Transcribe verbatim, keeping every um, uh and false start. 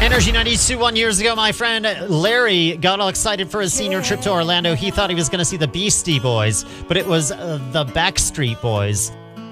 Energy ninety-two one years ago, my friend Larry got all excited for his senior trip to Orlando. He thought he was going to see the Beastie Boys, but it was uh, the Backstreet Boys.